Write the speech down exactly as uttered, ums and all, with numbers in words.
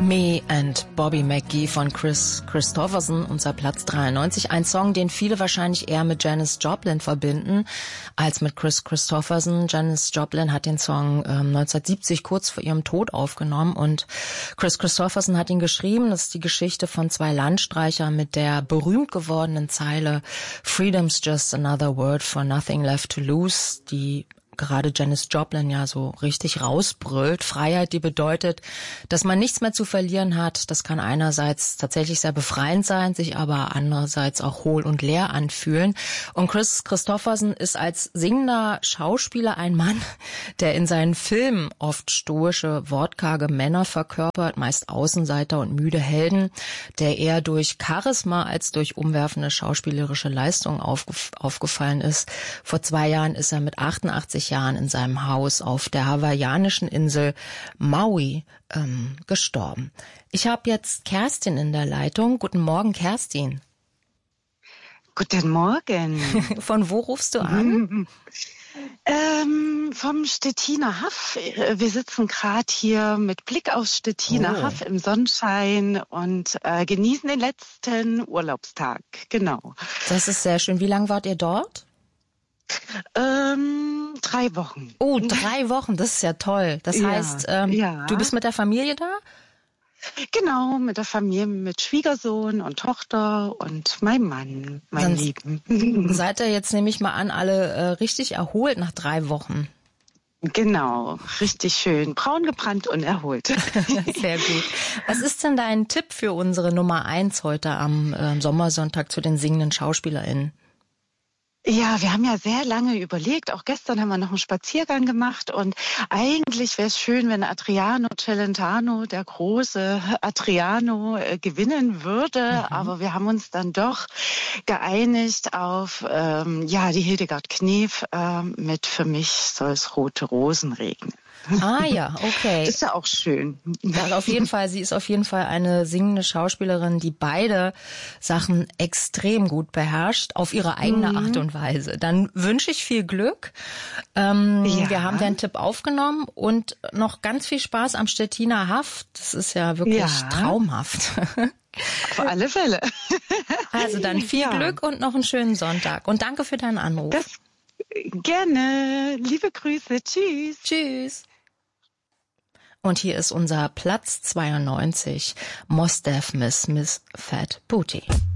Me and Bobby McGee von Kris Kristofferson, unser Platz dreiundneunzig. Ein Song, den viele wahrscheinlich eher mit Janis Joplin verbinden als mit Kris Kristofferson. Janis Joplin hat den Song ähm, neunzehnhundertsiebzig kurz vor ihrem Tod aufgenommen und Kris Kristofferson hat ihn geschrieben. Das ist die Geschichte von zwei Landstreichern mit der berühmt gewordenen Zeile Freedom's just another word for nothing left to lose, die gerade Janis Joplin ja so richtig rausbrüllt. Freiheit, die bedeutet, dass man nichts mehr zu verlieren hat. Das kann einerseits tatsächlich sehr befreiend sein, sich aber andererseits auch hohl und leer anfühlen. Und Kris Kristofferson ist als singender Schauspieler ein Mann, der in seinen Filmen oft stoische, wortkarge Männer verkörpert, meist Außenseiter und müde Helden, der eher durch Charisma als durch umwerfende schauspielerische Leistung aufgef- aufgefallen ist. Vor zwei Jahren ist er mit achtundachtzig Jahren in seinem Haus auf der hawaiianischen Insel Maui ähm, gestorben. Ich habe jetzt Kerstin in der Leitung. Guten Morgen, Kerstin. Guten Morgen. Von wo rufst du an? ähm, vom Stettiner Haff. Wir sitzen gerade hier mit Blick aufs Stettiner oh. Haff im Sonnenschein und äh, genießen den letzten Urlaubstag. Genau. Das ist sehr schön. Wie lange wart ihr dort? Ähm, drei Wochen. Oh, drei Wochen, das ist ja toll. Das ja, heißt, ähm, ja. du bist mit der Familie da? Genau, mit der Familie, mit Schwiegersohn und Tochter und meinem Mann, meinem Lieben. Seid ihr jetzt, nehme ich mal an, alle äh, richtig erholt nach drei Wochen? Genau, richtig schön. Braun gebrannt und erholt. Sehr gut. Was ist denn dein Tipp für unsere Nummer eins heute am äh, Sommersonntag zu den singenden SchauspielerInnen? Ja, wir haben ja sehr lange überlegt. Auch gestern haben wir noch einen Spaziergang gemacht und eigentlich wäre es schön, wenn Adriano Celentano, der große Adriano, äh, gewinnen würde. Mhm. Aber wir haben uns dann doch geeinigt auf ähm, ja die Hildegard Knef äh, mit Für mich soll es rote Rosen regnen. Ah ja, okay. Das ist ja auch schön. Ja, auf jeden Fall, sie ist auf jeden Fall eine singende Schauspielerin, die beide Sachen extrem gut beherrscht, auf ihre eigene mhm. Art und Weise. Dann wünsche ich viel Glück. Ähm, ja. Wir haben deinen Tipp aufgenommen und noch ganz viel Spaß am Stettiner Haff. Das ist ja wirklich ja. traumhaft. Auf alle Fälle. Also dann viel ja. Glück und noch einen schönen Sonntag. Und danke für deinen Anruf. Das gerne. Liebe Grüße. Tschüss. Tschüss. Und hier ist unser Platz zweiundneunzig, Mos Def Miss Miss Fat Booty.